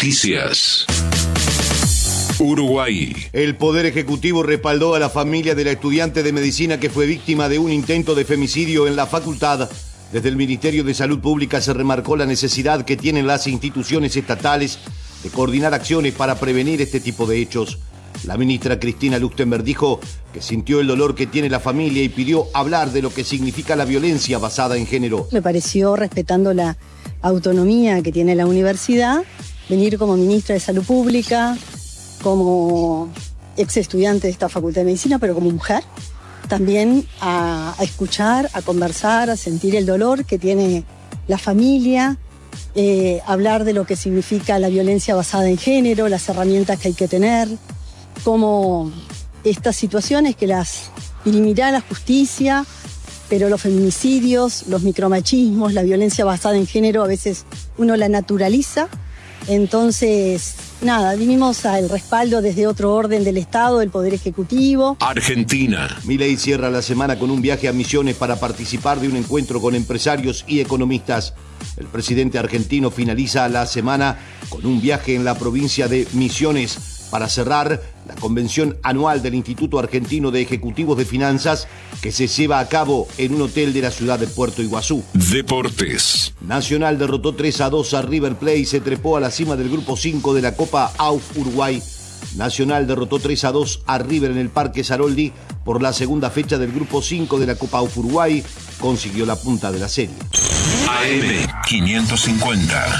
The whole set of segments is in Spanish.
Noticias. Uruguay. El Poder Ejecutivo respaldó a la familia de la estudiante de medicina que fue víctima de un intento de femicidio en la facultad. Desde el Ministerio de Salud Pública se remarcó la necesidad que tienen las instituciones estatales de coordinar acciones para prevenir este tipo de hechos. La ministra Cristina Luchtenberg dijo que sintió el dolor que tiene la familia y pidió hablar de lo que significa la violencia basada en género. Me pareció, respetando la autonomía que tiene la universidad, venir como ministra de Salud Pública, como ex estudiante de esta Facultad de Medicina, pero como mujer, también a escuchar, a conversar, a sentir el dolor que tiene la familia, hablar de lo que significa la violencia basada en género, las herramientas que hay que tener, cómo estas situaciones que las dirimirá la justicia, pero los feminicidios, los micromachismos, la violencia basada en género, a veces uno la naturaliza. Entonces, nada, vinimos al respaldo desde otro orden del Estado, del Poder Ejecutivo. Argentina. Milei cierra la semana con un viaje a Misiones para participar de un encuentro con empresarios y economistas. El presidente argentino finaliza la semana con un viaje en la provincia de Misiones para cerrar la convención anual del Instituto Argentino de Ejecutivos de Finanzas que se lleva a cabo en un hotel de la ciudad de Puerto Iguazú. Deportes. Nacional derrotó 3-2 a River Plate y se trepó a la cima del grupo 5 de la Copa AUF Uruguay. Nacional derrotó 3-2 a River en el Parque Saroldi por la segunda fecha del grupo 5 de la Copa AUF Uruguay. Consiguió la punta de la serie. AM 550.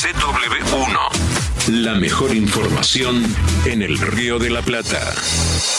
CW1. La mejor información en el Río de la Plata.